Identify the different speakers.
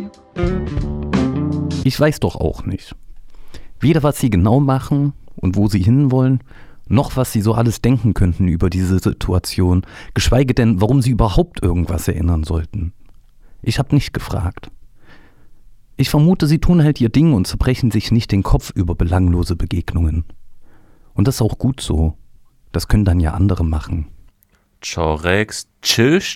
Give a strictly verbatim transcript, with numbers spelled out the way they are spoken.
Speaker 1: Ich weiß doch auch nicht. Weder was sie genau machen und wo sie hinwollen, noch was sie so alles denken könnten über diese Situation, geschweige denn, warum sie überhaupt irgendwas erinnern sollten. Ich habe nicht gefragt. Ich vermute, sie tun halt ihr Ding und zerbrechen sich nicht den Kopf über belanglose Begegnungen. Und das ist auch gut so. Das können dann ja andere machen.
Speaker 2: Ciao Rex, tschüss.